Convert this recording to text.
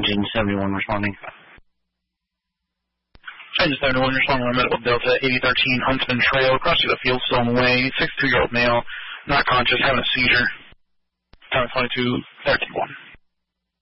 Engine 71 responding. Engine 71 responding on medical Delta 8013 Huntsman Trail, across the field, still on the way. 62-year-old male, not conscious, having a seizure. Time 22:31.